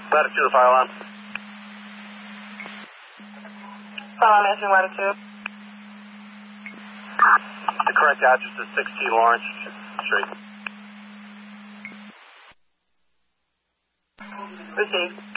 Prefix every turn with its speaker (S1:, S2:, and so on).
S1: Latitude of fire alarm.
S2: Fire alarm answering latitude.
S1: The correct address is 16 Lawrence Street.
S2: Received.